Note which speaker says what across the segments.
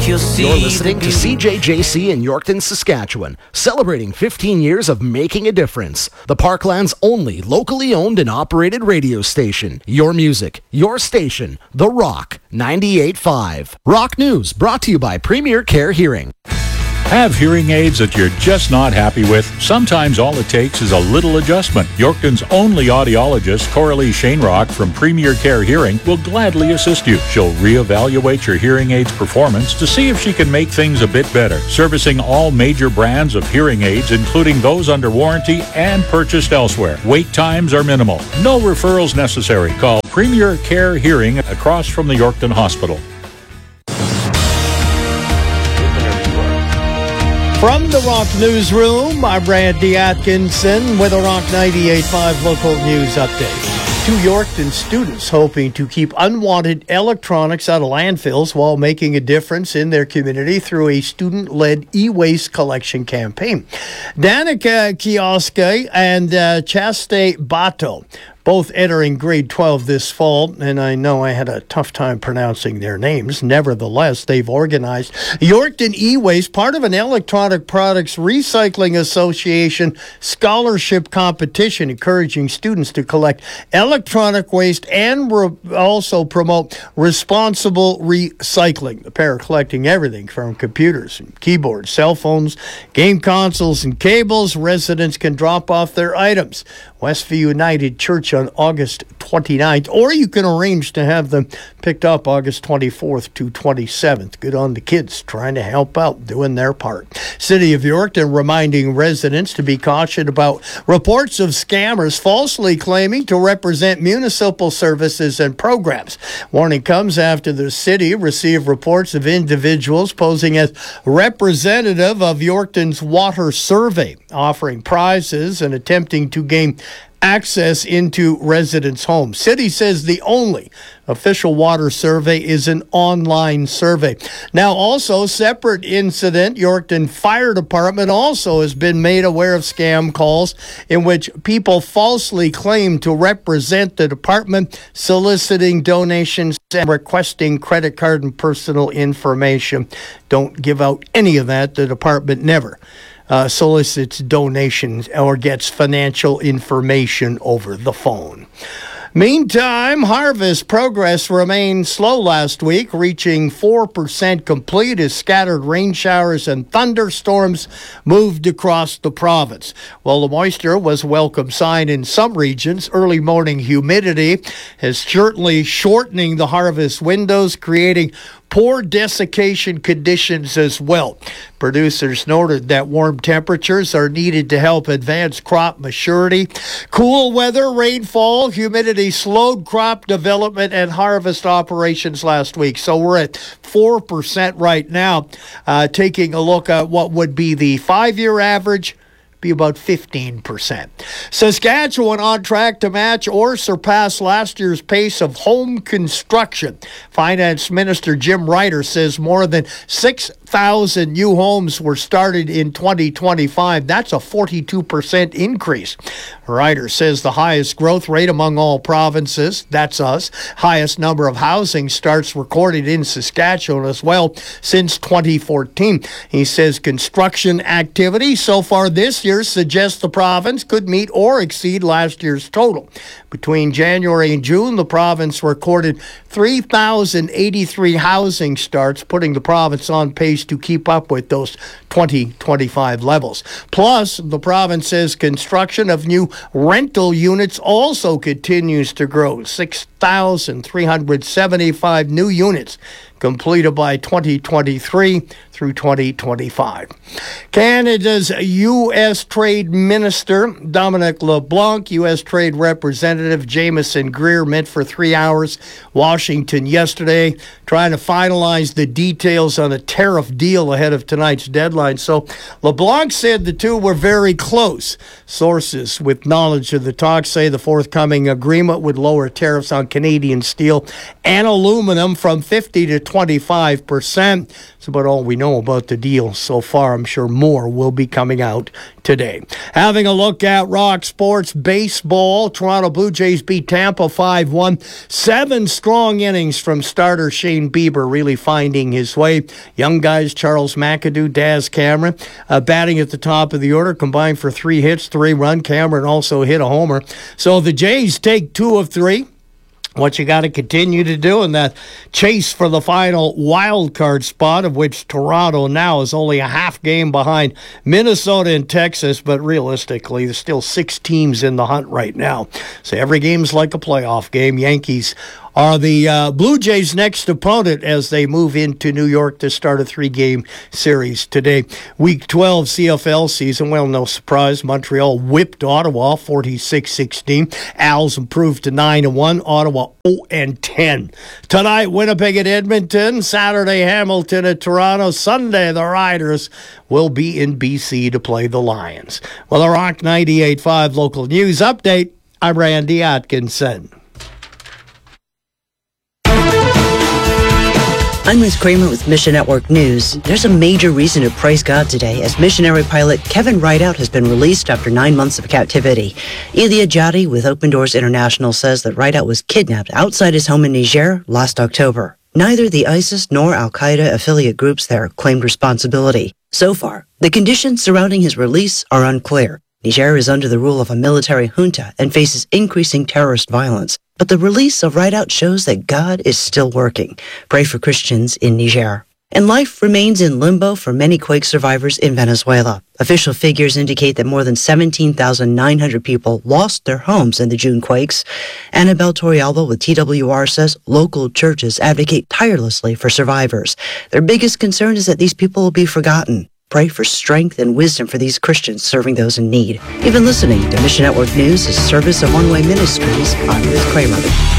Speaker 1: you'll see.
Speaker 2: You're listening to CJJC in Yorkton, Saskatchewan, celebrating 15 years of making a difference. The Parkland's only locally owned and operated radio station. Your music, your station, The Rock 98.5. Rock News brought to you by Premier Care Hearing.
Speaker 3: Have hearing aids that you're just not happy with? Sometimes all it takes is a little adjustment. Yorkton's only audiologist, Coralie Shanerock from Premier Care Hearing, will gladly assist you. She'll reevaluate your hearing aids performance to see if she can make things a bit better. Servicing all major brands of hearing aids, including those under warranty and purchased elsewhere. Wait times are minimal. No referrals necessary. Call Premier Care Hearing across from the Yorkton Hospital.
Speaker 4: From the Rock Newsroom, I'm Randy Atkinson with a Rock 98.5 local news update. 2 Yorkton students hoping to keep unwanted electronics out of landfills while making a difference in their community through a student-led e-waste collection campaign. Danica Kioske and Chaste Bato, both entering grade 12 this fall, and I know I had a tough time pronouncing their names. Nevertheless, they've organized Yorkton E-Waste, part of an Electronic Products Recycling Association scholarship competition, encouraging students to collect electronic waste and also promote responsible recycling. The pair are collecting everything from computers and keyboards, cell phones, game consoles, and cables. Residents can drop off their items. Westview United Church on August 29th, or you can arrange to have them picked up August 24th to 27th. Good on the kids trying to help out, doing their part. City of Yorkton reminding residents to be cautious about reports of scammers falsely claiming to represent municipal services and programs. Warning comes after the city received reports of individuals posing as representative of Yorkton's water survey, offering prizes and attempting to gain access into residents' homes. City says the only official water survey is an online survey. Now, also, separate incident, Yorkton Fire Department also has been made aware of scam calls in which people falsely claim to represent the department, soliciting donations and requesting credit card and personal information. Don't give out any of that. The department never solicits donations or gets financial information over the phone. Meantime, harvest progress remained slow last week, reaching 4% complete as scattered rain showers and thunderstorms moved across the province. While the moisture was a welcome sign in some regions, early morning humidity is certainly shortening the harvest windows, creating poor desiccation conditions as well. Producers noted that warm temperatures are needed to help advance crop maturity. Cool weather, rainfall, humidity slowed crop development and harvest operations last week. So we're at 4% right now. Taking a look at what would be the 5-year average, be about 15%. Saskatchewan on track to match or surpass last year's pace of home construction. Finance Minister Jim Ryder says more than 6,000 new homes were started in 2025. That's a 42% increase. Ryder says the highest growth rate among all provinces, that's us, highest number of housing starts recorded in Saskatchewan as well since 2014. He says construction activity so far this year suggests the province could meet or exceed last year's total. Between January and June, the province recorded 3,083 housing starts, putting the province on pace to keep up with those 2025 levels. Plus, the province says construction of new rental units also continues to grow. 6,375 new units completed by 2023 through 2025. Canada's U.S. Trade Minister Dominic LeBlanc, U.S. Trade Representative Jameson Greer met for 3 hours Washington yesterday, trying to finalize the details on a tariff deal ahead of tonight's deadline. So LeBlanc said the two were very close. Sources with knowledge of the talks say the forthcoming agreement would lower tariffs on Canadian steel and aluminum from 50 to 25%. That's about all we know about the deal so far. I'm sure more will be coming out today. Having a look at Rock Sports Baseball, Toronto Blue Jays beat Tampa 5-1. 7 strong innings from starter Shane Bieber, really finding his way. Young guys Charles McAdoo, Daz Cameron, batting at the top of the order, combined for 3 hits, 3 run. Cameron also hit a homer. So the Jays take 2 of 3. What you got to continue to do in that chase for the final wild card spot, of which Toronto now is only a half game behind Minnesota and Texas, but realistically, there's still 6 teams in the hunt right now. So every game's like a playoff game. Yankees are the Blue Jays' next opponent as they move into New York to start a 3-game series today. Week 12 CFL season, well, no surprise, Montreal whipped Ottawa 46-16. Als improved to 9-1. Ottawa 0-10. Tonight, Winnipeg at Edmonton. Saturday, Hamilton at Toronto. Sunday, the Riders will be in BC to play the Lions. Well, the Rock 98.5 local news update. I'm Randy Atkinson.
Speaker 1: I'm Ruth Kramer with Mission Network News. There's a major reason to praise God today, as missionary pilot Kevin Rideout has been released after 9 months of captivity. Ilia Jadi with Open Doors International says that Rideout was kidnapped outside his home in Niger last October. Neither the ISIS nor Al-Qaeda affiliate groups there claimed responsibility. So far, the conditions surrounding his release are unclear. Niger is under the rule of a military junta and faces increasing terrorist violence. But the release of Rideout shows that God is still working. Pray for Christians in Niger. And life remains in limbo for many quake survivors in Venezuela. Official figures indicate that more than 17,900 people lost their homes in the June quakes. Annabelle Torrialba with TWR says local churches advocate tirelessly for survivors. Their biggest concern is that these people will be forgotten. Pray for strength and wisdom for these Christians serving those in need. You've been listening to Mission Network News, a service of One Way Ministries. I'm Ruth Kramer.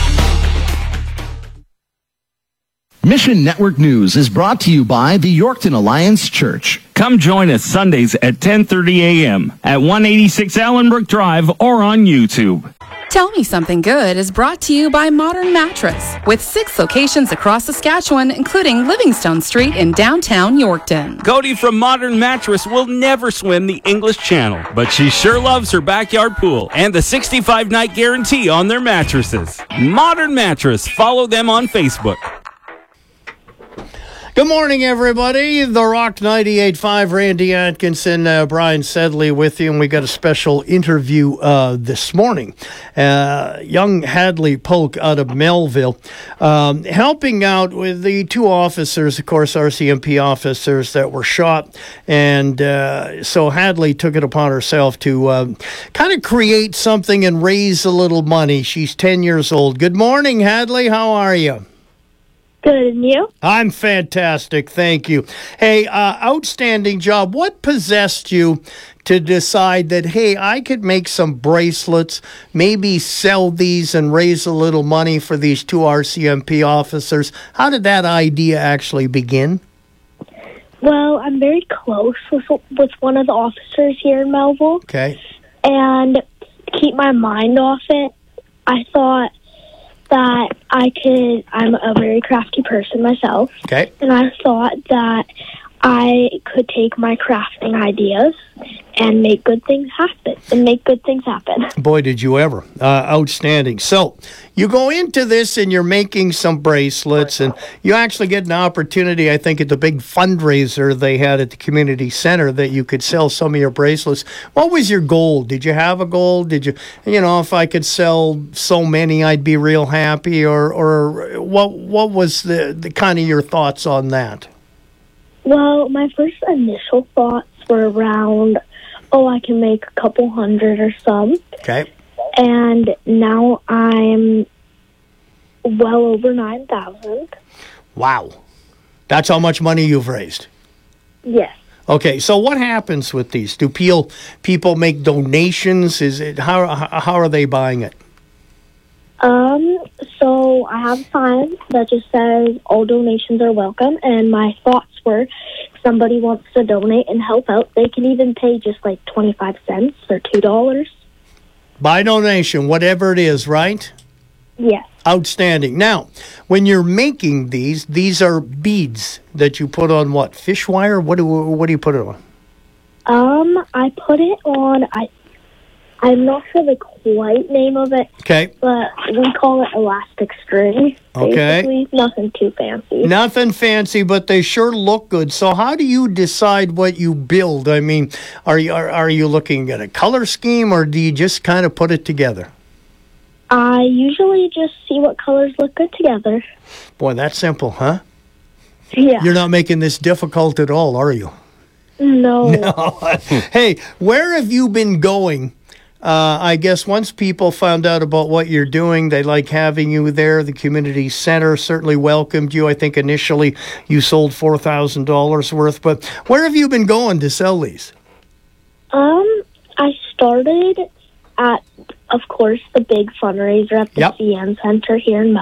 Speaker 2: Mission Network News is brought to you by the Yorkton Alliance Church.
Speaker 5: Come join us Sundays at 10:30 a.m. at 186 Allenbrook Drive or on YouTube.
Speaker 6: Tell Me Something Good is brought to you by Modern Mattress, with 6 locations across Saskatchewan, including Livingstone Street in downtown Yorkton.
Speaker 7: Cody from Modern Mattress will never swim the English Channel, but she sure loves her backyard pool and the 65-night guarantee on their mattresses. Modern Mattress. Follow them on Facebook.
Speaker 4: Good morning, everybody. The Rock 98.5, Randy Atkinson, Brian Sedley with you, and we got a special interview this morning. Young Hadley Polk out of Melville, helping out with the 2 officers, of course, RCMP officers that were shot, and so Hadley took it upon herself to kind of create something and raise a little money. She's 10 years old. Good morning, Hadley. How are you?
Speaker 8: Good, and you?
Speaker 4: I'm fantastic, thank you. Hey, outstanding job. What possessed you to decide that, hey, I could make some bracelets, maybe sell these and raise a little money for these 2 RCMP officers? How did that idea actually begin?
Speaker 8: Well, I'm very close with one of the officers here in Melville.
Speaker 4: Okay.
Speaker 8: And to keep my mind off it, I thought that I'm a very crafty person myself. Okay. And I thought that I could take my crafting ideas and make good things happen.
Speaker 4: Boy, did you ever. Outstanding. So you go into this and you're making some bracelets, and you actually get an opportunity, I think, at the big fundraiser they had at the community center that you could sell some of your bracelets. What was your goal? Did you have a goal? Did you, if I could sell so many, I'd be real happy? Or what was the kind of your thoughts on that?
Speaker 8: Well, my first initial thoughts were around, I can make a couple hundred or some.
Speaker 4: Okay.
Speaker 8: And now I'm well over 9,000.
Speaker 4: Wow. That's how much money you've raised?
Speaker 8: Yes.
Speaker 4: Okay, so what happens with these? Do people make donations? How are they buying it?
Speaker 8: So I have a sign that just says all donations are welcome, and my thoughts were, if somebody wants to donate and help out, they can even pay just like 25 cents or $2.
Speaker 4: By donation, whatever it is, right?
Speaker 8: Yes.
Speaker 4: Outstanding. Now, when you're making these are beads that you put on what? Fish wire? What do you put it on?
Speaker 8: I put it on, I'm not sure the quite name of it.
Speaker 4: Okay.
Speaker 8: But we call it elastic string.
Speaker 4: Okay.
Speaker 8: Basically, nothing too fancy.
Speaker 4: Nothing fancy, but they sure look good. So how do you decide what you build? I mean, are you looking at a color scheme, or do you just kind of put it together?
Speaker 8: I usually just see what colors look good together.
Speaker 4: Boy, that's simple, huh?
Speaker 8: Yeah.
Speaker 4: You're not making this difficult at all, are you?
Speaker 8: No.
Speaker 4: Hey, where have you been going? I guess once people found out about what you're doing, they like having you there. The community center certainly welcomed you. I think initially you sold $4,000 worth, but where have you been going to sell these?
Speaker 8: I started at, of course, the big fundraiser at the CN Center here in Melbourne.